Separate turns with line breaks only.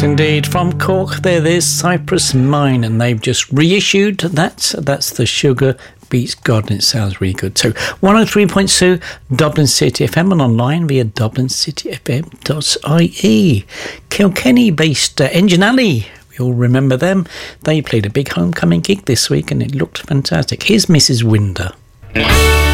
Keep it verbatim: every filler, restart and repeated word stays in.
Indeed, from Cork there, there's Cypress Mine, and they've just reissued that. That's the Sugar Beats God, and it sounds really good. So one oh three point two Dublin City F M and online via dublin city f m dot i e. Kilkenny based uh, Engine Alley, we all remember them. They played a big homecoming gig this week and it looked fantastic. Here's Missus Winder.